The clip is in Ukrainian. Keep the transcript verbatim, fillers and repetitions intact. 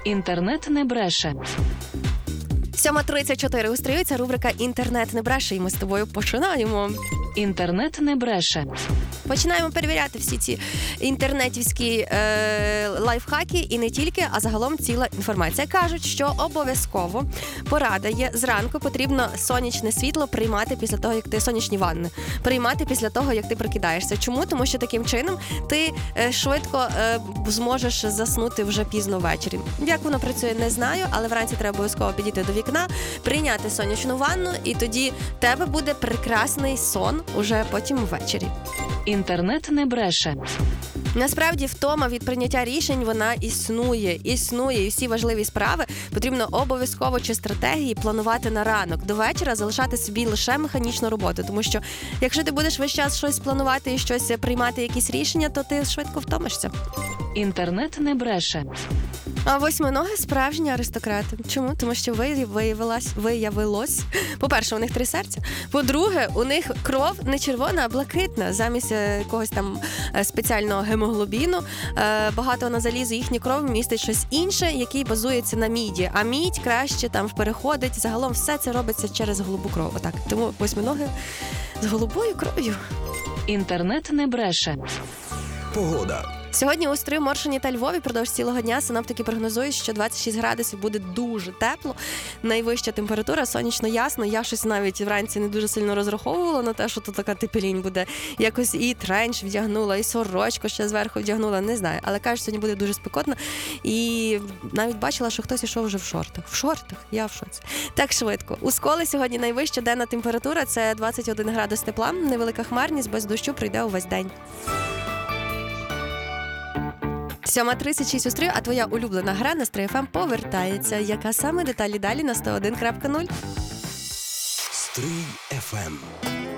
Інтернет не бреше. сьома тридцять чотири у стрію, це рубрика «Інтернет не бреше», і ми з тобою починаємо. Інтернет не бреше. Починаємо перевіряти всі ці інтернетівські е, лайфхаки і не тільки, а загалом ціла інформація. Кажуть, що обов'язково порада є, зранку потрібно сонячне світло приймати після того, як ти сонячні ванни, приймати після того, як ти прокидаєшся. Чому? Тому що таким чином ти е, швидко е, зможеш заснути вже пізно ввечері. Як воно працює, не знаю, але вранці треба обов'язково підійти до вікна, прийняти сонячну ванну, і тоді в тебе буде прекрасний сон уже потім ввечері. Інтернет не бреше. Насправді, втома від прийняття рішень, вона існує, існує, і всі важливі справи потрібно обов'язково чи стратегії планувати на ранок. До вечора залишати собі лише механічну роботу, тому що якщо ти будеш весь час щось планувати і щось приймати, якісь рішення, то ти швидко втомишся. Інтернет не бреше. А восьминоги – справжні аристократи. Чому? Тому що виявилось, виявилось, по-перше, у них три серця. По-друге, у них кров не червона, а блакитна. Замість якогось там спеціального гемоглобіну, багато на залізу, їхня кров містить щось інше, який базується на міді. А мідь краще там переходить. Загалом все це робиться через голубу кров. Отак. Тому восьминоги з голубою кров'ю. Інтернет не бреше. Погода. Сьогодні у Стрию, Моршині та Львові впродовж цілого дня синоптики прогнозують, що двадцять шість градусів буде дуже тепло. Найвища температура, сонячно, ясно. Я щось навіть вранці не дуже сильно розраховувала на те, що тут така тепелінь буде. Якось і тренч вдягнула, і сорочку ще зверху вдягнула, не знаю. Але кажуть, сьогодні буде дуже спекотно. І навіть бачила, що хтось ішов вже в шортах. В шортах? Я в шоці. Так швидко. У Сколі сьогодні найвища денна температура – це двадцять один градус тепла. Невелика хмарність, без дощу пройде увесь день. сьома тридцять шість у Стрию, а твоя улюблена гра на Стрий еф ем повертається. Яка саме? Деталі далі на сто один крапка нуль. Стрий еф ем.